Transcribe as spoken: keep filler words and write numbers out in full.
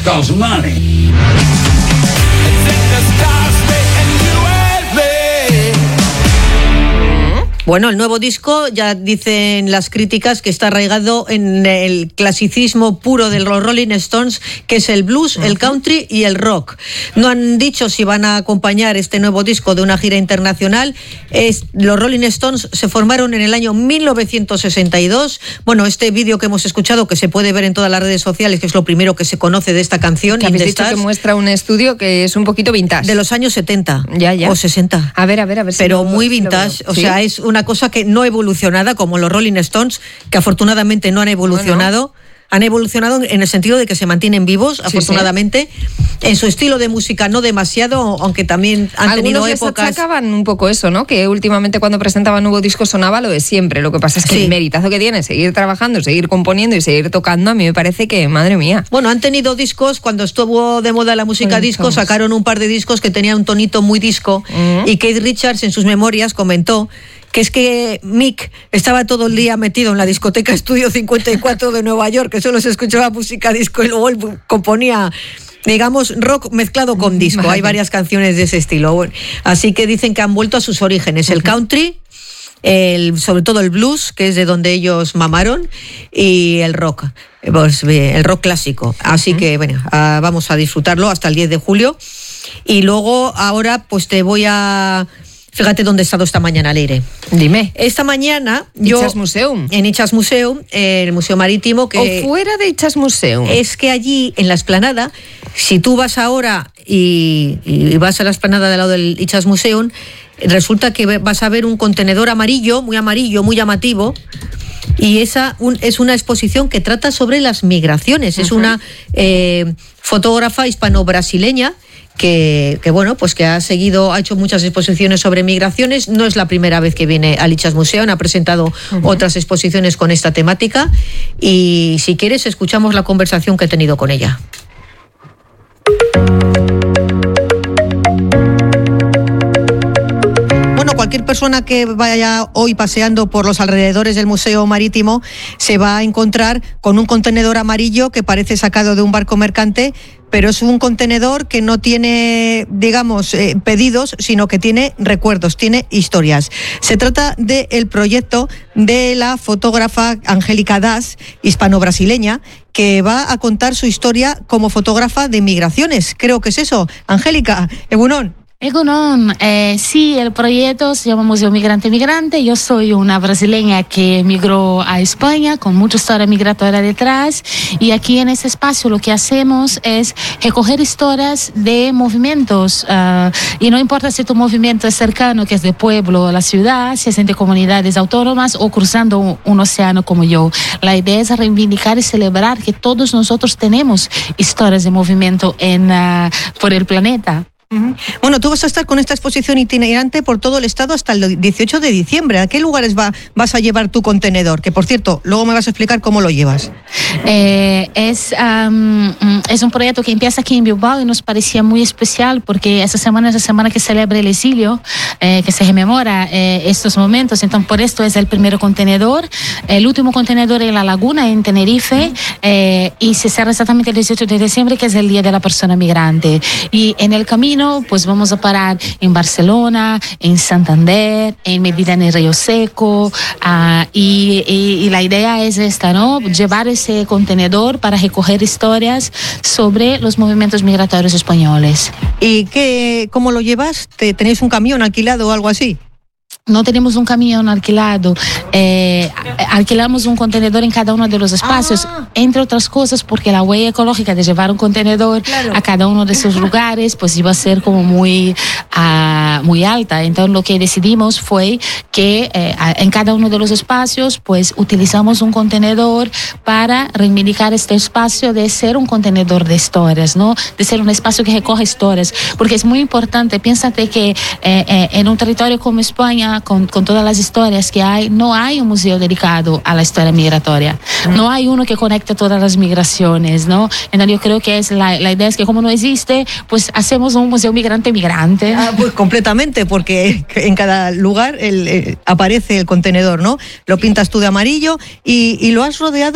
costs money. Bueno, el nuevo disco, ya dicen las críticas, que está arraigado en el clasicismo puro de los Rolling Stones, que es el blues, uh-huh. el country y el rock. No han dicho si van a acompañar este nuevo disco de una gira internacional. Es, los Rolling Stones se formaron en el año mil novecientos sesenta y dos. Bueno, este vídeo que hemos escuchado, que se puede ver en todas las redes sociales, que es lo primero que se conoce de esta canción. Que habéis dicho que muestra un estudio que es un poquito vintage. De los años setenta ya, ya. o sesenta. A ver, a ver, a ver. Si Pero lo, muy si vintage, o ¿sí? sea, es una cosa que no evolucionada, como los Rolling Stones, que afortunadamente no han evolucionado. Bueno. Han evolucionado en el sentido de que se mantienen vivos, sí, afortunadamente, sí. En su estilo de música no demasiado, aunque también han Algunos tenido les épocas... achacaban un poco eso, ¿no? Que últimamente cuando presentaban nuevo disco sonaba lo de siempre. Lo que pasa es que sí. El meritazo que tiene seguir trabajando, seguir componiendo y seguir tocando, a mí me parece que, madre mía. Bueno, han tenido discos, cuando estuvo de moda la música bueno, disco, sacaron un par de discos que tenían un tonito muy disco, uh-huh. y Keith Richards en sus memorias comentó que es que Mick estaba todo el día metido en la discoteca Estudio cincuenta y cuatro de Nueva York, que solo se escuchaba música disco y luego él componía, digamos, rock mezclado con disco. Vale. Hay varias canciones de ese estilo. Así que dicen que han vuelto a sus orígenes, el country, el, sobre todo el blues, que es de donde ellos mamaron, y el rock, pues, el rock clásico. Así uh-huh. que, bueno, uh, vamos a disfrutarlo hasta el diez de julio. Y luego, ahora, pues te voy a... Fíjate dónde he estado esta mañana, Leire. Dime. Esta mañana yo... Itxas Museum. En Itxas Museum, el Museo Marítimo. Que o fuera de Itxas Museum. Es que allí, en la explanada, si tú vas ahora y, y vas a la explanada del lado del Itxas Museum, resulta que vas a ver un contenedor amarillo, muy amarillo, muy llamativo. Y esa un, es una exposición que trata sobre las migraciones. Uh-huh. Es una eh, fotógrafa hispano-brasileña Que, que bueno, pues que ha seguido, ha hecho muchas exposiciones sobre migraciones. No es la primera vez que viene al Itxas Museum, ha presentado uh-huh. otras exposiciones con esta temática. Y si quieres, escuchamos la conversación que he tenido con ella. Cualquier persona que vaya hoy paseando por los alrededores del Museo Marítimo se va a encontrar con un contenedor amarillo que parece sacado de un barco mercante, pero es un contenedor que no tiene, digamos, eh, pedidos, sino que tiene recuerdos, tiene historias. Se trata del proyecto de la fotógrafa Angélica Das, hispano-brasileña, que va a contar su historia como fotógrafa de migraciones. Creo que es eso. Angélica, egunon. Egunon, eh, sí, el proyecto se llama Museo Migrante Migrante. Yo soy una brasileña que emigró a España con mucha historia migratoria detrás, y aquí en este espacio lo que hacemos es recoger historias de movimientos, uh, y no importa si tu movimiento es cercano, que es de pueblo a la ciudad, si es entre comunidades autónomas o cruzando un, un océano como yo. La idea es reivindicar y celebrar que todos nosotros tenemos historias de movimiento en, uh, por el planeta. Uh-huh. Bueno, tú vas a estar con esta exposición itinerante por todo el estado hasta el dieciocho de diciembre. ¿A qué lugares va, vas a llevar tu contenedor? Que, por cierto, luego me vas a explicar cómo lo llevas. Eh, es, um, es un proyecto que empieza aquí en Bilbao y nos parecía muy especial porque esta semana es la semana que celebra el exilio, eh, que se rememora eh, estos momentos. Entonces, por esto es el primer contenedor. El último contenedor en La Laguna, en Tenerife, eh, y se cierra exactamente el dieciocho de diciembre, que es el Día de la Persona Migrante. Y en el camino pues vamos a parar en Barcelona, en Santander, en Medina, en el Río Seco, uh, y, y, y la idea es esta, ¿no? Llevar ese contenedor para recoger historias sobre los movimientos migratorios españoles. ¿Y qué, cómo lo llevas? ¿Te, ¿Tenéis un camión alquilado o algo así? No tenemos un camión alquilado, eh, alquilamos un contenedor en cada uno de los espacios, ah. entre otras cosas porque la huella ecológica de llevar un contenedor claro. a cada uno de esos lugares pues iba a ser como muy, uh, muy alta. Entonces lo que decidimos fue que eh, en cada uno de los espacios pues utilizamos un contenedor para reivindicar este espacio de ser un contenedor de historias, ¿no? De ser un espacio que recoge historias, porque es muy importante. Piénsate que eh, eh, en un territorio como España, Con, con todas las historias que hay, no hay un museo dedicado a la historia migratoria. Mm. No hay uno que conecte todas las migraciones, ¿no? Entonces yo creo que es la, la idea es que como no existe, pues hacemos un museo migrante migrante. Ah, pues completamente, porque en cada lugar el, el, aparece el contenedor, ¿no? Lo pintas tú de amarillo y, y lo has rodeado